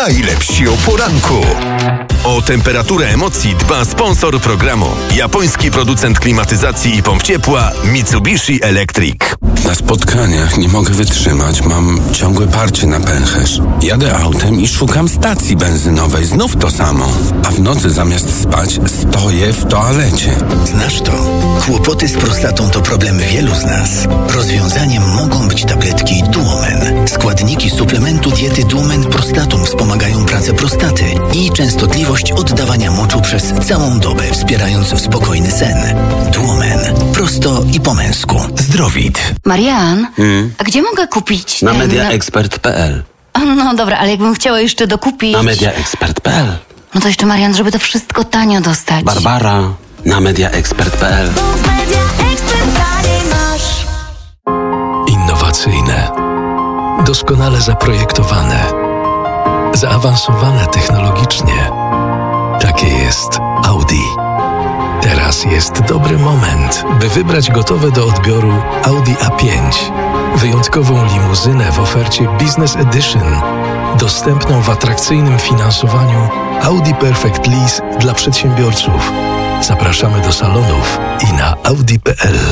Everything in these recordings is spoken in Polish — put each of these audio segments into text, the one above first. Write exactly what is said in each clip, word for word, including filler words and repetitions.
najlepsi o poranku. O temperaturę emocji dba sponsor programu. Japoński producent klimatyzacji i pomp ciepła Mitsubishi Electric. Na spotkaniach nie mogę wytrzymać, mam ciągłe parcie na pęcherz. Jadę autem i szukam stacji benzynowej, znów to samo. A w nocy zamiast spać stoję w toalecie. Znasz to? Kłopoty z prostatą to problem wielu z nas. Rozwiązaniem mogą być tabletki Duomen. Składniki suplementu diety Duomen Prostatum wspomagają pracę prostaty i częstotliwość oddawania moczu przez całą dobę, wspierając spokojny sen. Duomen. Prosto i po męsku. Zdrowit. Marian, Hmm? a gdzie mogę kupić Na ten... mediaexpert kropka p l. No dobra, ale jakbym chciała jeszcze dokupić... Na mediaexpert kropka p l. No to jeszcze, Marian, żeby to wszystko tanio dostać. Barbara, na mediaexpert kropka p l. Innowacyjne, doskonale zaprojektowane, zaawansowane technologicznie. Takie jest Audi. Teraz jest dobry moment, by wybrać gotowe do odbioru Audi A pięć. Wyjątkową limuzynę w ofercie Business Edition, dostępną w atrakcyjnym finansowaniu Audi Perfect Lease dla przedsiębiorców. Zapraszamy do salonów i na audi kropka p l.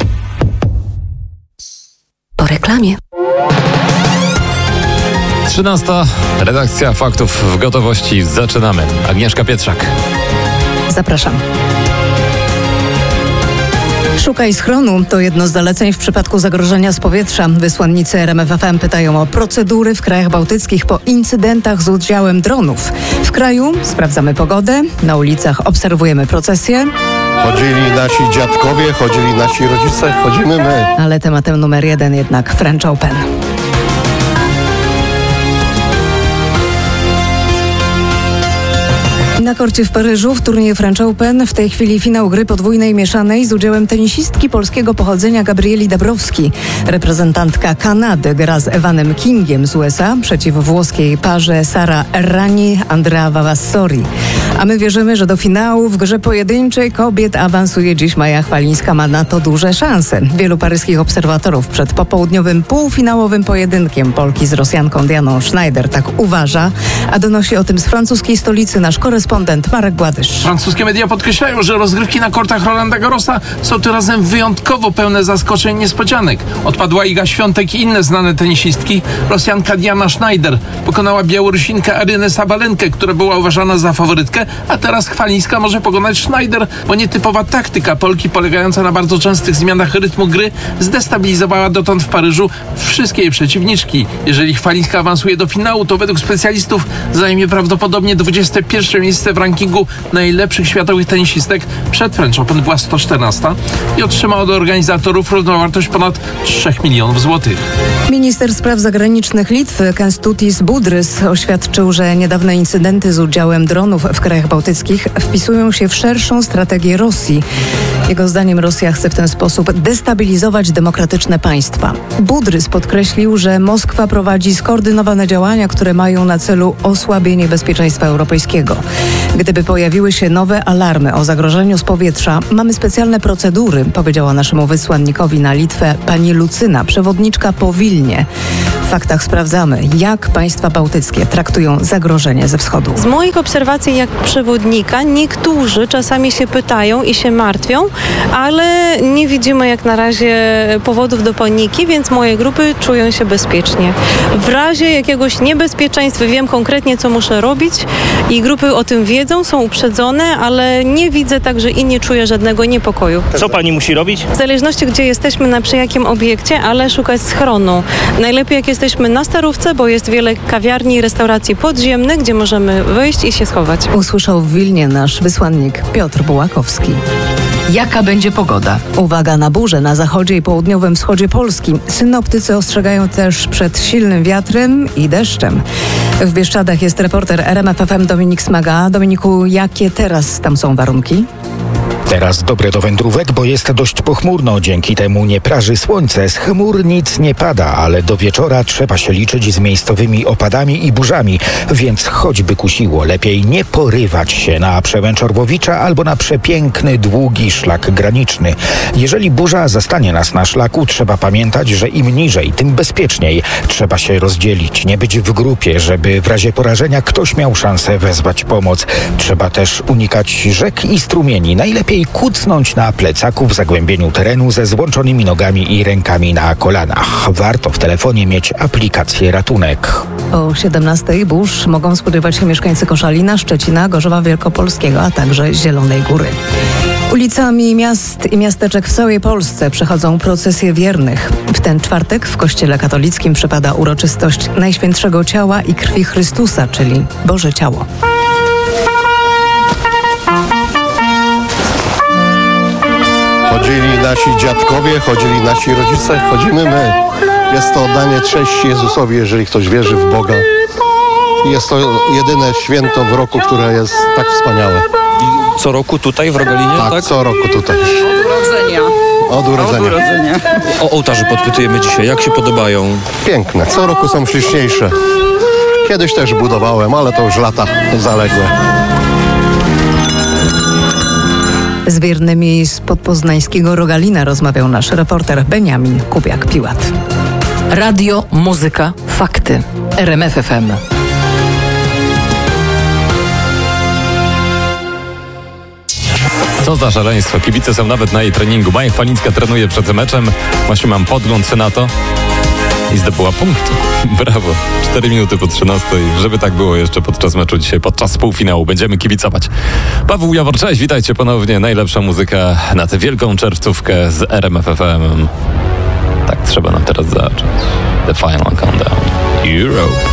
Po reklamie. trzynasta. Redakcja Faktów w gotowości. Zaczynamy. Agnieszka Pietrzak. Zapraszam. Szukaj schronu to jedno z zaleceń w przypadku zagrożenia z powietrza. Wysłannicy R M F F M pytają o procedury w krajach bałtyckich po incydentach z udziałem dronów. W kraju sprawdzamy pogodę, na ulicach obserwujemy procesje. Chodzili nasi dziadkowie, chodzili nasi rodzice, chodzimy my. Ale tematem numer jeden jednak French Open. Na korcie w Paryżu w turnieju French Open w tej chwili finał gry podwójnej mieszanej z udziałem tenisistki polskiego pochodzenia Gabrieli Dabrowski. Reprezentantka Kanady gra z Evanem Kingiem z U S A przeciw włoskiej parze Sara Errani, Andrea Vavassori. A my wierzymy, że do finału w grze pojedynczej kobiet awansuje dziś Maja Chwalińska. Ma na to duże szanse. Wielu paryskich obserwatorów przed popołudniowym półfinałowym pojedynkiem Polki z Rosjanką Dianą Schneider tak uważa, a donosi o tym z francuskiej stolicy nasz korespondent Marek Gładysz. Francuskie media podkreślają, że rozgrywki na kortach Rolanda Garrosa są tym razem wyjątkowo pełne zaskoczeń i niespodzianek. Odpadła Iga Świątek i inne znane tenisistki. Rosjanka Diana Schneider pokonała Białorusinkę Arynę Sabalenkę, która była uważana za faworytkę, a teraz Chwalińska może pokonać Schneider, bo nietypowa taktyka Polki polegająca na bardzo częstych zmianach rytmu gry zdestabilizowała dotąd w Paryżu wszystkie jej przeciwniczki. Jeżeli Chwalińska awansuje do finału, to według specjalistów zajmie prawdopodobnie dwudzieste pierwsze miejsce w rankingu najlepszych światowych tenisistek. Przed French Open była sto czternasta i otrzymała od organizatorów równowartość ponad trzech milionów złotych. Minister spraw zagranicznych Litwy Kęstutis Budrys oświadczył, że niedawne incydenty z udziałem dronów w krajach bałtyckich wpisują się w szerszą strategię Rosji. Jego zdaniem Rosja chce w ten sposób destabilizować demokratyczne państwa. Budrys podkreślił, że Moskwa prowadzi skoordynowane działania, które mają na celu osłabienie bezpieczeństwa europejskiego. Gdyby pojawiły się nowe alarmy o zagrożeniu z powietrza, mamy specjalne procedury, powiedziała naszemu wysłannikowi na Litwę pani Lucyna, przewodniczka po Wilnie. W faktach sprawdzamy, jak państwa bałtyckie traktują zagrożenie ze wschodu. Z moich obserwacji jak przewodnika niektórzy czasami się pytają i się martwią, ale nie widzimy jak na razie powodów do paniki, więc moje grupy czują się bezpiecznie. W razie jakiegoś niebezpieczeństwa wiem konkretnie, co muszę robić i grupy o tym wiedzą, są uprzedzone, ale nie widzę także i nie czuję żadnego niepokoju. Co pani musi robić? W zależności gdzie jesteśmy, na przy jakim obiekcie, ale szukać schronu. Najlepiej jak jesteśmy na Starówce, bo jest wiele kawiarni i restauracji podziemnych, gdzie możemy wyjść i się schować. Usłyszał w Wilnie nasz wysłannik Piotr Bułakowski. Jaka będzie pogoda? Uwaga na burze na zachodzie i południowym wschodzie Polski. Synoptycy ostrzegają też przed silnym wiatrem i deszczem. W Bieszczadach jest reporter R M F F M Dominik Smaga. Dominiku, jakie teraz tam są warunki? Teraz dobre do wędrówek, bo jest dość pochmurno. Dzięki temu nie praży słońce. Z chmur nic nie pada, ale do wieczora trzeba się liczyć z miejscowymi opadami i burzami. Więc choćby kusiło, lepiej nie porywać się na przełęcz Orbowicza albo na przepiękny, długi szlak graniczny. Jeżeli burza zastanie nas na szlaku, trzeba pamiętać, że im niżej, tym bezpieczniej. Trzeba się rozdzielić, nie być w grupie, żeby w razie porażenia ktoś miał szansę wezwać pomoc. Trzeba też unikać rzek i strumieni. Najlepiej kucnąć na plecaku w zagłębieniu terenu ze złączonymi nogami i rękami na kolanach. Warto w telefonie mieć aplikację Ratunek. O siedemnastej burz mogą spodziewać się mieszkańcy Koszalina, Szczecina, Gorzowa Wielkopolskiego, a także Zielonej Góry. Ulicami miast i miasteczek w całej Polsce przechodzą procesje wiernych. W ten czwartek w Kościele katolickim przypada uroczystość Najświętszego Ciała i Krwi Chrystusa, czyli Boże Ciało. Chodzili nasi dziadkowie, chodzili nasi rodzice, chodzimy my. Jest to oddanie cześci Jezusowi, jeżeli ktoś wierzy w Boga. I jest to jedyne święto w roku, które jest tak wspaniałe. I co roku tutaj w Rogalinie? Tak, tak? Co roku tutaj. Od urodzenia. Od urodzenia. Od urodzenia. O ołtarze podpytujemy dzisiaj. Jak się podobają? Piękne. Co roku są śliczniejsze. Kiedyś też budowałem, ale to już lata zaległe. Z wiernymi z podpoznańskiego Rogalina rozmawiał nasz reporter Beniamin Kubiak-Piłat. Radio, muzyka, fakty. R M F F M. Co za szaleństwo. Kibice są nawet na jej treningu. Maja Chwalińska trenuje przed meczem. Właśnie mam podgląd na to. I zdobyła punkt. Brawo. cztery minuty po trzynastej. Żeby tak było jeszcze podczas meczu dzisiaj, podczas półfinału. Będziemy kibicować. Paweł Jawor, cześć. Witajcie ponownie. Najlepsza muzyka na tę wielką czerwcówkę z R M F F M. Tak trzeba nam teraz zacząć. The Final Countdown. Europe.